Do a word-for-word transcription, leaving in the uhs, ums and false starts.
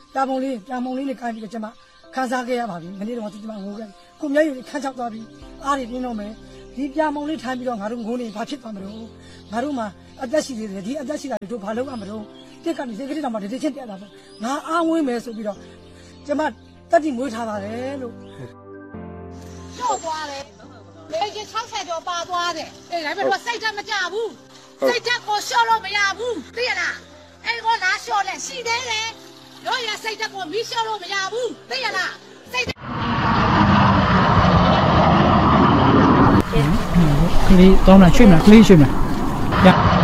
တာပုံလေးတာပုံလေးနဲ့ကိုင်းပြီးတော့ကျွန်မခန်းစားခဲ့ရပါပြီမနေ့တော့ကျွန်မငိုခဲ့ကိုမျက်ရည်ခန်းချောက်သွားပြီးအားတွေပြင်းတော့မယ်ဒီပြပုံလေးထိုင်ပြီးတော့ငါတို့ငိုနေဘာဖြစ်သွားမလို့ငါတို့မှာအသက်ရှိသေးတယ်ဒီအသက်ရှိတာတို့ဘာလုပ်ရမလို့တက်ကနေစိတ်ကလေးတောင်မှတတိချင်းတက်တာပေါ့ငါအားဝင်းမယ်ဆိုပြီးတော့ကျွန်မတက်တိမွေးထားပါတယ်လို့တော့သွားတယ်လေကြီး၆ဆယ်ကျော်ပါသွားတယ်အေးဒါပေမဲ့စိတ်ဓာတ်မကြဘူးစိတ်ဓာတ်ကိုလျှော့လို့မရဘူးသိရလားအဲ့ကောလားလျှော့လဲရှိသေးတယ်တို့ရစိတ်ဓာတ်ကိုမီးလျှော့လို့မရဘူးသိရလားစိတ်ကလေးတောင်းလာရွှေ့မလားကလေးရွှေ့မလား